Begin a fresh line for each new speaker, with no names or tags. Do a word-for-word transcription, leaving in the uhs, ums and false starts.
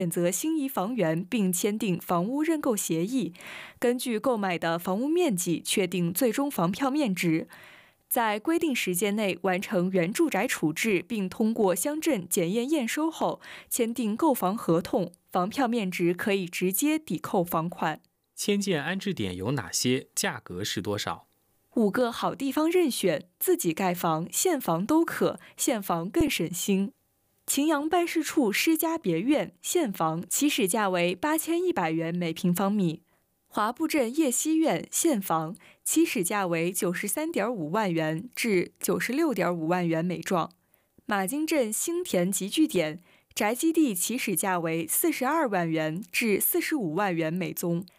选择心仪房源并签订房屋认购协议，根据购买的房屋面积确定最终房票面值。在规定时间内完成原住宅处置，并通过乡镇检验验收后，签订购房合同，房票面值可以直接抵扣房款。
迁建安置点有哪些？价格是多少？
五个好地方任选，自己盖房、现房都可，现房更省心。秦阳办事处施家别院现房起始价为八千一百元每平方米。华埠镇叶溪苑现房起始价为九十三点五万元至九十六点五万元每幢。马金镇新田集聚点宅基地起始价为四十二万元至四十五万元每宗。